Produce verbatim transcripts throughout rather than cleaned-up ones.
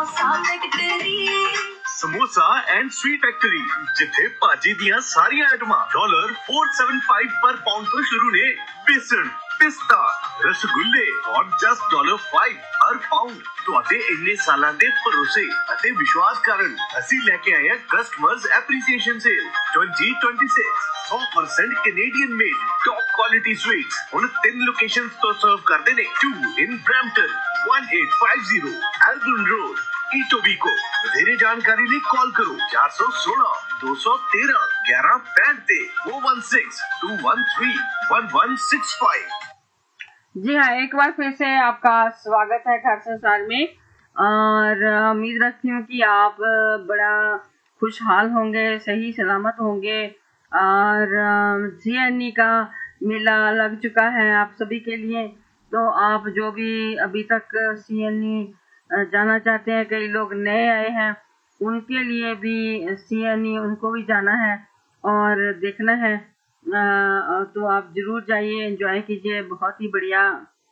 Samosa and sweet factory जिथे भाजी दियां सारियां आइटमां डॉलर फोर सेवन फाइव पर पाउंड तो शुरू ने। बेसन, पिस्ता, रसगुल्ले और जस्ट डॉलर फाइव हर पाउंड। ਤੁਹਾਡੇ ਇੰਨੇ ਸਾਲਾਂ ਦੇ ਭਰੋਸੇ ਅਤੇ ਵਿਸ਼ਵਾਸ ਕਾਰਨ ਅਸੀਂ ਲੈ ਕੇ ਆਏ ਹਾਂ customers appreciation sale twenty twenty-six one hundred percent Canadian made top quality sweets ਹੁਣ ਤਿੰਨ ਲੋਕੇਸ਼ਨਸ ਤੋਂ ਸਰਵ ਕਰਦੇ ਨੇ। two in Brampton, eighteen fifty Albion Road, Etobicoke। ਵਧੇਰੇ ਜਾਣਕਾਰੀ ਲਈ ਕਾਲ ਕਰੋ four one six two one three eleven sixty-five ਤੇ four one six two one three one one six five। जी हाँ, एक बार फिर से आपका स्वागत है घर संसार में और उम्मीद रखती हूँ कि आप बड़ा खुशहाल होंगे, सही सलामत होंगे। और जी एन ई का मेला लग चुका है आप सभी के लिए, तो आप जो भी अभी तक सी एन ई जाना चाहते हैं, कई लोग नए आए हैं, उनके लिए भी सी एन ई उनको भी जाना है और देखना है। आ, तो आप जरूर जाइए, एंजॉय कीजिए। बहुत ही बढ़िया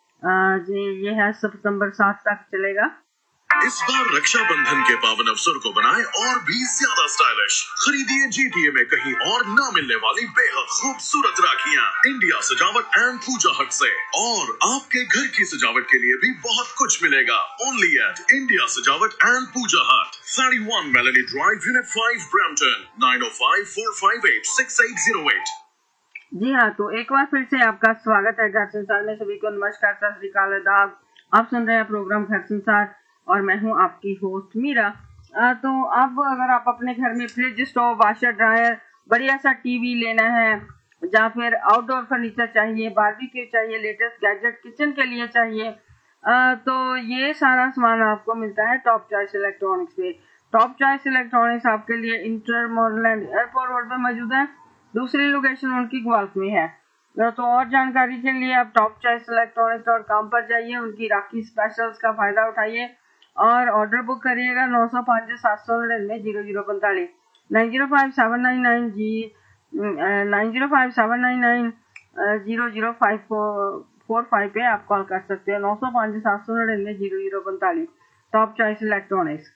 ये है, सितंबर सात तक चलेगा। इस बार रक्षाबंधन के पावन अवसर को बनाएं और भी ज्यादा स्टाइलिश। खरीदिए जी टी ए में कहीं और न मिलने वाली बेहद खूबसूरत राखियां इंडिया सजावट एंड पूजा हट से। और आपके घर की सजावट के लिए भी बहुत कुछ मिलेगा ओनली एट इंडिया सजावट एंड पूजा हट, thirty-one Melanie Drive, Unit five, Brampton, nine oh five four five eight six eight zero eight। जी हाँ, तो एक बार फिर से आपका स्वागत है घर संसार में। सभी को नमस्कार, सत श्री अकाल, आदाब। आप सुन रहे हैं प्रोग्राम घर संसार और मैं हूँ आपकी होस्ट मीरा। आ, तो अब अगर आप अपने घर में फ्रिज, स्टोव, वाशर, ड्रायर, बढ़िया सा टीवी लेना है या फिर आउटडोर फर्नीचर चाहिए, बारबेक्यू चाहिए, लेटेस्ट गैजेट किचन के लिए चाहिए, आ, तो ये सारा सामान आपको मिलता है टॉप चॉइस इलेक्ट्रॉनिक्स पे। टॉप चॉइस इलेक्ट्रॉनिक्स आपके लिए इंटर मॉडलैंड एयरपोर्ट रोड पे मौजूद है। दूसरी लोकेशन उनकी ग्वाल्फ में है। तो और जानकारी के लिए आप top choice electronics dot com पर जाइए, उनकी राखी स्पेशल्स का फायदा उठाइए और ऑर्डर बुक करिएगा नौ सौ पाँच सात सौ निन्यानवे जीरो जीरो पैंतालीस nine zero five seven nine nine जी nine zero five seven nine nine zero zero five four four five पे आप कॉल कर सकते हैं। नौ सौ पाँच सात सौ निन्यानवे जीरो जीरो पैंतालीस टॉप चॉइस इलेक्ट्रॉनिक्स।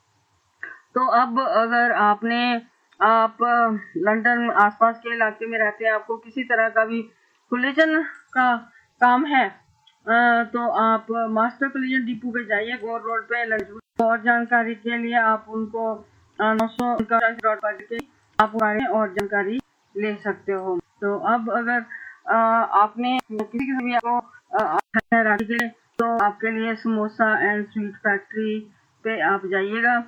तो अब अगर आपने आप लंदन आसपास के इलाके में रहते हैं, आपको किसी तरह का भी कोलिजन का काम है, तो आप मास्टर कोलिजन डिपो पे जाइए, गोर रोड पे लंदन। और जानकारी के लिए आप उनको नौ सौ डॉट पर के आप और जानकारी ले सकते हो। तो अब अगर आपने किसी किसी भी आपको राखी के लिए, तो आपके लिए समोसा एंड स्वीट फैक्ट्री पे आप जाइएगा,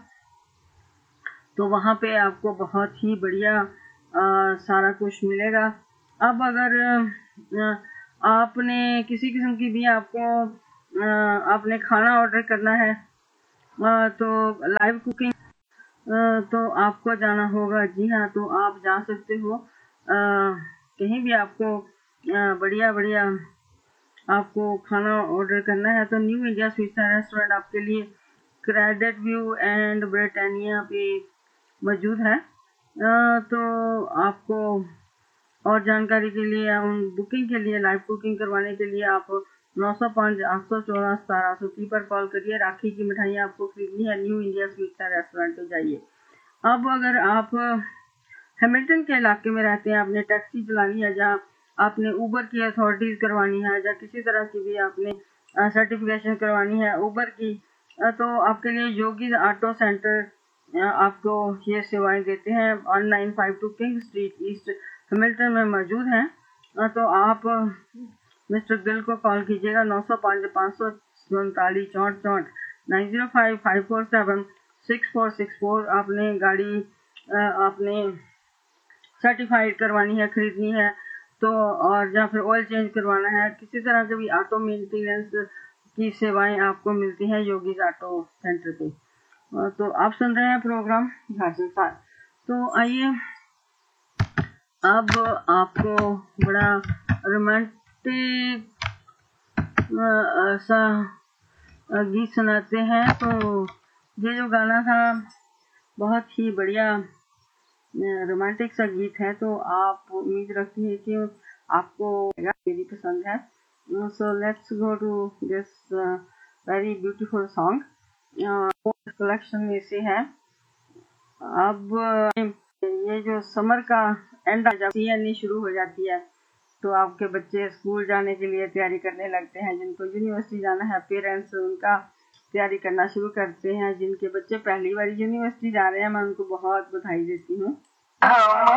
तो वहाँ पे आपको बहुत ही बढ़िया आ, सारा कुछ मिलेगा। अब अगर आ, आपने किसी किस्म की भी आपको आ, आपने खाना ऑर्डर करना है, आ, तो लाइव कुकिंग आ, तो आपको जाना होगा। जी हाँ, तो आप जा सकते हो आ, कहीं भी आपको आ, बढ़िया बढ़िया आपको खाना ऑर्डर करना है, तो न्यू इंडिया स्वीट्स रेस्टोरेंट आपके लिए क्रेडिट व्यू एंड ब्रिटानिया पे मौजूद है। आ, तो आपको और जानकारी के लिए, उन बुकिंग के लिए, लाइव कुकिंग करवाने के लिए आप नौ सौ पाँच आठ सौ चौदह सतारह सौ तीस पर कॉल करिए। राखी की मिठाइयाँ आपको खरीदनी है, न्यू इंडिया स्वीट्स रेस्टोरेंट पे जाइए। अब अगर आप हैमिल्टन के इलाके में रहते हैं, आपने टैक्सी चलानी है, जहाँ आपने ऊबर की अथॉरिटीज करवानी है, या किसी तरह की भी आपने सर्टिफिकेशन करवानी है ऊबर की, तो आपके लिए योगी ऑटो सेंटर आपको ये सेवाएं देते हैं। One nine five to king street east Hamilton में मौजूद हैं। तो आप मिस्टर गिल को कॉल कीजिएगा नौ सौ पाँच पाँच सौ उनतालीस चौंठ चौंठ nine zero five five four seven six four six four. आपने गाड़ी आपने सर्टिफाइड करवानी है, खरीदनी है, तो और या फिर ऑयल चेंज करवाना है, किसी तरह के भी ऑटो मेंटेनेंस की सेवाएं आपको मिलती हैं योगी ऑटो सेंटर पे। तो आप सुन रहे हैं प्रोग्राम घर संसार। तो आइए अब आपको बड़ा रोमांटिक सा गीत सुनाते हैं। तो ये जो गाना था बहुत ही बढ़िया रोमांटिक सा गीत है, तो आप उम्मीद रखती है कि आपको मेरी पसंद है। So let's go to this very beautiful song. Collection में से है। अब ये जो समर का एंड जब सी एन ई शुरू हो जाती है तो आपके बच्चे स्कूल जाने के लिए तैयारी करने लगते हैं। जिनको यूनिवर्सिटी जाना है पेरेंट्स उनका तैयारी करना शुरू करते हैं। जिनके बच्चे पहली बार यूनिवर्सिटी जा रहे हैं मैं उनको बहुत बधाई देती हूँ।